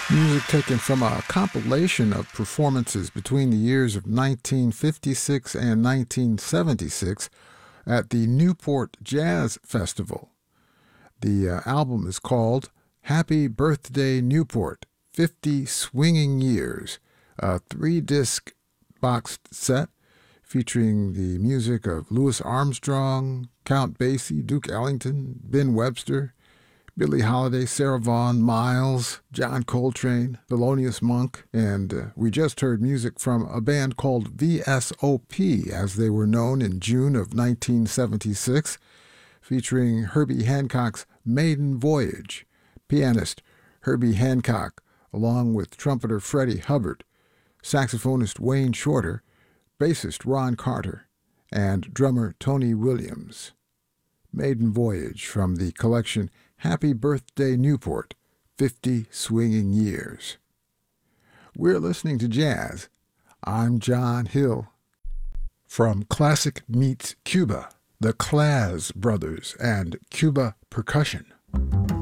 Music taken from a compilation of performances between the years of 1956 and 1976 at the Newport Jazz Festival. The album is called Happy Birthday Newport, 50 Swinging Years, a 3-disc boxed set featuring the music of Louis Armstrong, Count Basie, Duke Ellington, Ben Webster, Billie Holiday, Sarah Vaughan, Miles, John Coltrane, Thelonious Monk, and we just heard music from a band called VSOP, as they were known in June of 1976, featuring Herbie Hancock's Maiden Voyage, pianist Herbie Hancock, along with trumpeter Freddie Hubbard, saxophonist Wayne Shorter, bassist Ron Carter, and drummer Tony Williams. Maiden Voyage from the collection Happy Birthday Newport, 50 Swinging Years. We're listening to jazz. I'm John Hill. From Classic Meets Cuba, the Claz Brothers and Cuba Percussion.